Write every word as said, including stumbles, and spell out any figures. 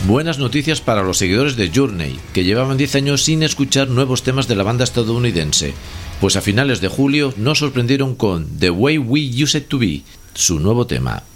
Buenas noticias para los seguidores de Journey, que llevaban diez años sin escuchar nuevos temas de la banda estadounidense, pues a finales de julio nos sorprendieron con The Way We Used to Be, su nuevo tema.